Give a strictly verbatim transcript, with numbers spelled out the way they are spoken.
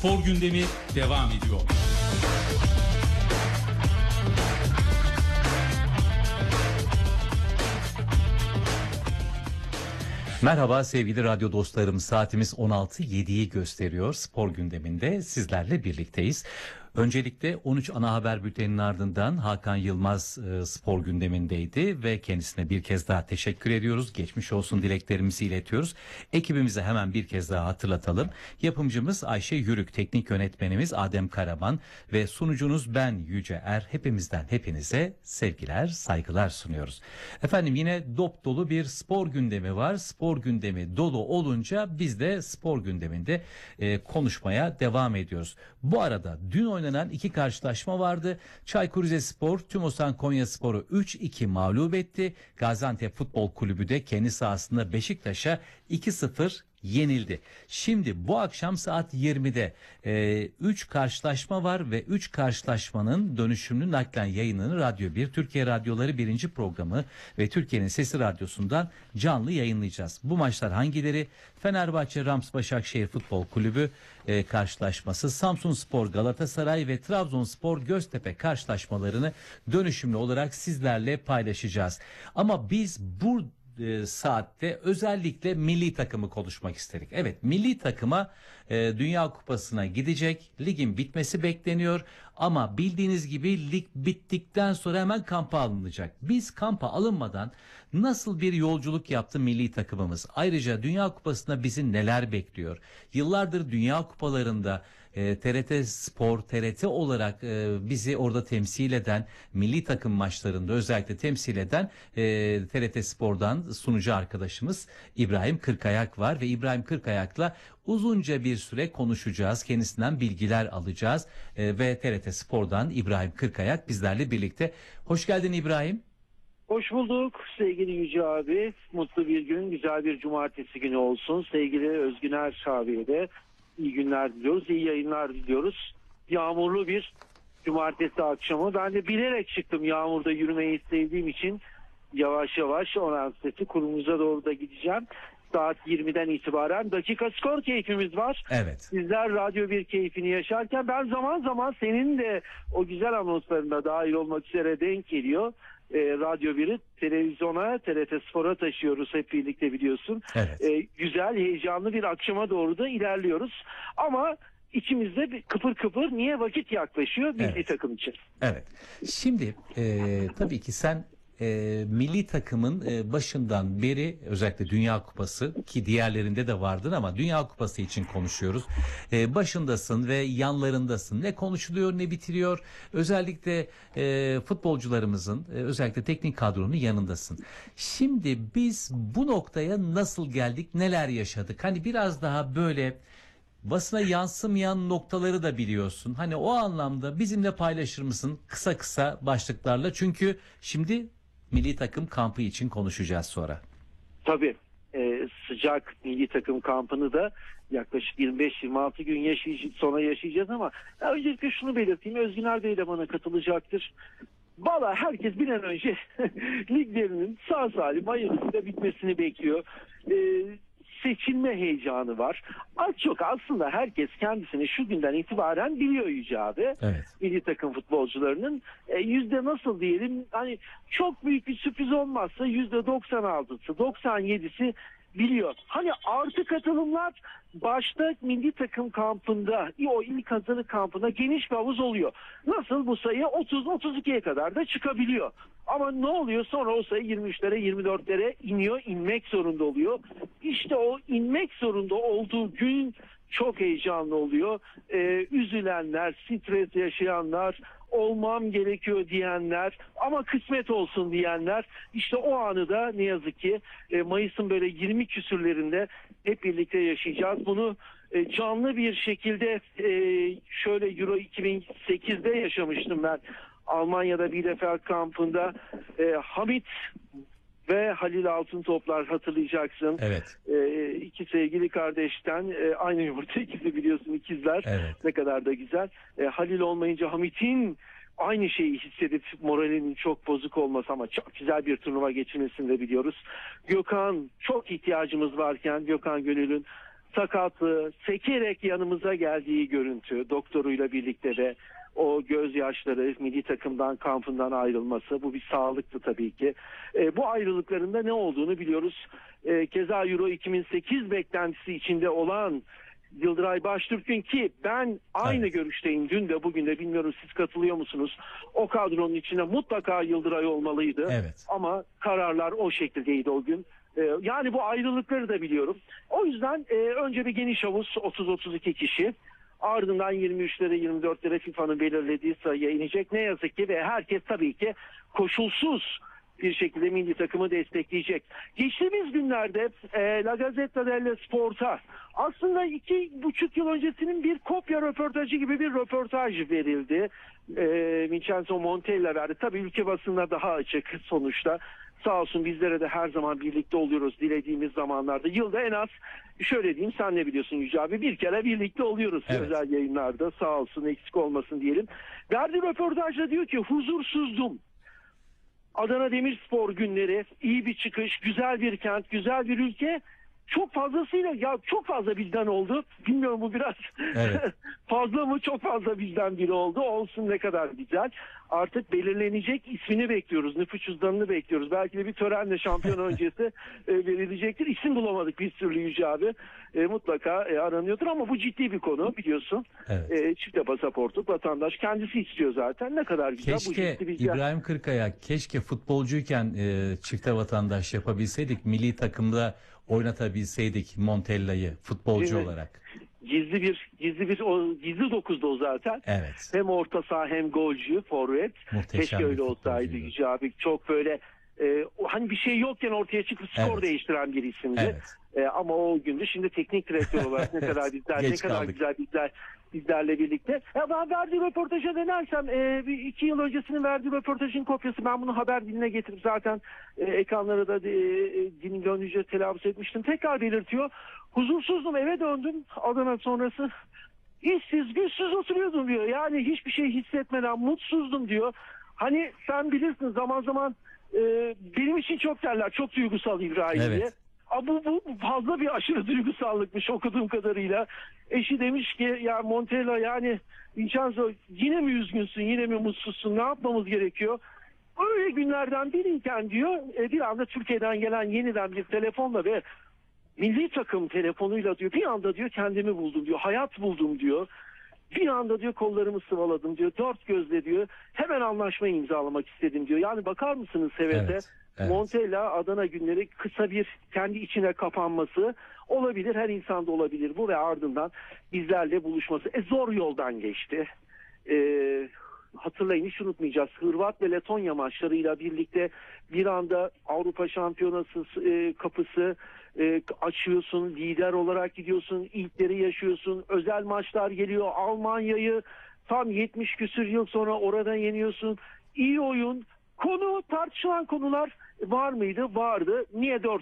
Spor gündemi devam ediyor. Merhaba sevgili radyo dostlarım, saatimiz on altı yediyi gösteriyor. Spor gündeminde sizlerle birlikteyiz. Öncelikle on üç ana haber bülteninin ardından Hakan Yılmaz e, spor gündemindeydi ve kendisine bir kez daha teşekkür ediyoruz. Geçmiş olsun dileklerimizi iletiyoruz. Ekibimize hemen bir kez daha hatırlatalım. Yapımcımız Ayşe Yürük, teknik yönetmenimiz Adem Karaman ve sunucunuz ben Yüce Er. Hepimizden hepinize sevgiler, saygılar sunuyoruz. Efendim yine dop dolu bir spor gündemi var. Spor gündemi dolu olunca biz de spor gündeminde e, konuşmaya devam ediyoruz. Bu arada dün oynanan iki karşılaşma vardı. Çaykur Rizespor Tümosan Konyaspor'u üç iki mağlup etti. Gaziantep Futbol Kulübü de kendi sahasında Beşiktaş'a iki sıfır yenildi. Şimdi bu akşam saat yirmide üç e, karşılaşma var ve üç karşılaşmanın dönüşümlü naklen yayınını Radyo bir, Türkiye Radyoları birinci programı ve Türkiye'nin Sesi Radyosu'ndan canlı yayınlayacağız. Bu maçlar hangileri? Fenerbahçe Rams Başakşehir Futbol Kulübü e, karşılaşması, Samsunspor Galatasaray ve Trabzonspor Göztepe karşılaşmalarını dönüşümlü olarak sizlerle paylaşacağız. Ama biz bu E, saatte özellikle milli takımı konuşmak istedik. Evet, milli takıma e, Dünya Kupası'na gidecek. Ligin bitmesi bekleniyor. Ama bildiğiniz gibi lig bittikten sonra hemen kampa alınacak. Biz kampa alınmadan nasıl bir yolculuk yaptı milli takımımız? Ayrıca Dünya Kupası'nda bizi neler bekliyor? Yıllardır Dünya Kupalarında E, T R T Spor, T R T olarak e, bizi orada temsil eden, milli takım maçlarında özellikle temsil eden e, T R T Spor'dan sunucu arkadaşımız İbrahim Kırkayak var ve İbrahim Kırkayak'la uzunca bir süre konuşacağız. Kendisinden bilgiler alacağız e, ve T R T Spor'dan İbrahim Kırkayak bizlerle birlikte. Hoş geldin İbrahim. Hoş bulduk sevgili Yüce abi. Mutlu bir gün, güzel bir cumartesi günü olsun. Sevgili Özgüner abiye de İyi günler diliyoruz, iyi yayınlar diliyoruz. Yağmurlu bir cumartesi akşamı. Ben de bilerek çıktım, yağmurda yürümeyi sevdiğim için yavaş yavaş Orhan Sesi kurumuza doğru da gideceğim. Saat yirmiden itibaren dakika skor keyfimiz var. Evet. Sizler Radyo bir keyfini yaşarken ben zaman zaman senin de o güzel anonslarına dahil olmak üzere denk geliyor. E, Radyo bir'i televizyona, T R T Spor'a taşıyoruz hep birlikte biliyorsun. Evet. E, güzel, heyecanlı bir akşama doğru da ilerliyoruz. Ama içimizde bir kıpır kıpır, niye vakit yaklaşıyor milli evet. takım için. Evet. Şimdi e, tabii ki sen e, milli takımın e, başından beri özellikle Dünya Kupası ki diğerlerinde de vardın ama Dünya Kupası için konuşuyoruz. E, başındasın ve yanlarındasın. Ne konuşuluyor ne bitiriyor. Özellikle e, futbolcularımızın e, özellikle teknik kadronun yanındasın. Şimdi biz bu noktaya nasıl geldik, neler yaşadık? Hani biraz daha böyle basına yansımayan noktaları da biliyorsun. Hani o anlamda bizimle paylaşır mısın kısa kısa başlıklarla? Çünkü şimdi milli takım kampı için konuşacağız sonra. Tabii. Ee, sıcak milli takım kampını da yaklaşık yirmi beş yirmi altı gün yaşayacağız, sonra yaşayacağız ama ya öncelikle şunu belirteyim. Özgüner Bey de bana katılacaktır. Valla herkes bir an önce liglerinin sağ salim hayırlısıyla bitmesini bekliyor. Ee, seçilme heyecanı var. Az çok aslında herkes kendisini şu günden itibaren biliyor Yüce abi. Evet. Milli takım futbolcularının e, yüzde nasıl diyelim, hani çok büyük bir sürpriz olmazsa yüzde doksan altısı doksan yedisi biliyor. Hani artı katılımlar başta milli takım kampında, o ilk hazırlık kampında geniş bir havuz oluyor. Nasıl bu sayı otuz otuz ikiye kadar da çıkabiliyor. Ama ne oluyor? Sonra o sayı yirmi üçlere yirmi dörtlere iniyor, inmek zorunda oluyor. İşte o inmek zorunda olduğu gün çok heyecanlı oluyor. Ee, üzülenler, stres yaşayanlar, olmam gerekiyor diyenler ama kısmet olsun diyenler, işte o anı da ne yazık ki e, Mayıs'ın böyle yirmi küsürlerinde hep birlikte yaşayacağız. Bunu e, canlı bir şekilde e, şöyle Euro iki bin sekizde yaşamıştım ben. Almanya'da Bielefeld kampında e, Hamit ve Halil Altıntoplar, hatırlayacaksın. Evet. E, iki sevgili kardeşten e, aynı yumurta ikizi, biliyorsun, ikizler. Evet. Ne kadar da güzel. E, Halil olmayınca Hamit'in aynı şeyi hissedip moralinin çok bozuk olması ama çok güzel bir turnuva geçirmesini de biliyoruz. Gökhan, çok ihtiyacımız varken Gökhan Gönül'ün sakatlığı, sekerek yanımıza geldiği görüntü, doktoruyla birlikte de o gözyaşları, milli takımdan, kampından ayrılması, bu bir sağlıktı tabii ki. E, bu ayrılıklarında ne olduğunu biliyoruz. E, keza Euro iki bin sekiz beklentisi içinde olan Yıldıray Baştürk'ün, ki ben aynı Evet. görüşteyim, dün de bugün de, bilmiyorum siz katılıyor musunuz? O kadronun içine mutlaka Yıldıray olmalıydı. Evet. Ama kararlar o şekildeydi o gün. Ee, yani bu ayrılıkları da biliyorum. O yüzden e, önce bir geniş havuz, otuz otuz iki kişi. Ardından yirmi üçlere yirmi dörtlere FIFA'nın belirlediği sayıya inecek. Ne yazık ki ve herkes tabii ki koşulsuz bir şekilde milli takımı destekleyecek. Geçtiğimiz günlerde e, La Gazzetta dello Sport'a aslında iki buçuk yıl öncesinin bir kopya röportajı gibi bir röportaj verildi. E, Vincenzo Montella verdi. Tabii ülke basınına daha açık sonuçta. Sağ olsun, bizlere de her zaman birlikte oluyoruz dilediğimiz zamanlarda. Yılda en az, şöyle diyeyim, sen ne biliyorsun Yüce abi, bir kere birlikte oluyoruz Evet. özel yayınlarda. Sağ olsun, eksik olmasın diyelim. Verdiği röportajda diyor ki huzursuzdum. Adana Demirspor günleri, iyi bir çıkış, güzel bir kent, güzel bir ülke. Çok fazlasıyla, ya çok fazla bizden oldu. Bilmiyorum, bu biraz Evet. fazla mı, çok fazla bizden biri oldu. Olsun, ne kadar güzel. Artık belirlenecek ismini bekliyoruz. Nüfus cüzdanını bekliyoruz. Belki de bir törenle şampiyon öncesi e, verilecektir. İsim bulamadık bir türlü Yüce abi. E, mutlaka e, aranıyordur ama bu ciddi bir konu, biliyorsun. Evet. E, çifte pasaportluk, vatandaş kendisi istiyor zaten. Ne kadar güzel. Bu Keşke ciddi bir İbrahim Kırkaya, keşke futbolcuyken e, çifte vatandaş yapabilseydik, milli takımda oynatabilseydik Montella'yı futbolcu Evet. olarak. Gizli bir gizli bir o gizli dokuzda o zaten. Evet. Hem orta saha hem golcü, forvet. Muhteşem Keşke bir öyle olsaydı futbolcuydu. Yüce abi. Çok böyle e, o hani bir şey yokken ortaya çıkıp skor Evet. değiştiren bir isimdi. Evet. E, ama o gündü. Şimdi teknik direktör olarak ne Evet. kadar bizler, ne Geç kadar kaldık. güzel bizler bizlerle birlikte. Ya ben verdiği röportaja dönersem, e, bir iki yıl öncesinin verdiği röportajın kopyası, ben bunu haber diline getirip zaten e, ekranlara da e, dilin gönlünce telaffuz etmiştim. Tekrar belirtiyor. Huzursuzdum, eve döndüm Adana sonrası. İşsiz, güçsüz oturuyordum diyor. Yani hiçbir şey hissetmeden mutsuzdum diyor. Hani sen bilirsin, zaman zaman e, benim için çok derler, çok duygusal İbrahim Evet. diye. Ama bu, bu fazla bir aşırı duygusallıkmış okuduğum kadarıyla. Eşi demiş ki ya Montella, yani Vincenzo, yine mi üzgünsün, yine mi mutsuzsun, ne yapmamız gerekiyor? Öyle günlerden biriyken diyor, e, bir anda Türkiye'den gelen yeniden bir telefonla ve milli takım telefonuyla diyor, bir anda diyor kendimi buldum diyor, hayat buldum diyor. Bir anda diyor kollarımı sıvaladım diyor, dört gözle diyor, hemen anlaşmayı imzalamak istedim diyor. Yani bakar mısınız hevese? Evet, evet. Montella Adana günleri, kısa bir kendi içine kapanması olabilir, her insanda olabilir bu ve ardından bizlerle buluşması. E zor yoldan geçti. Eee Hatırlayın, hiç unutmayacağız. Hırvat ve Letonya maçlarıyla birlikte bir anda Avrupa Şampiyonası e, kapısı e, açıyorsun. Lider olarak gidiyorsun. İlkleri yaşıyorsun. Özel maçlar geliyor. Almanya'yı tam yetmiş küsür yıl sonra oradan yeniyorsun. İyi oyun. Konu, tartışılan konular var mıydı? Vardı. Niye dört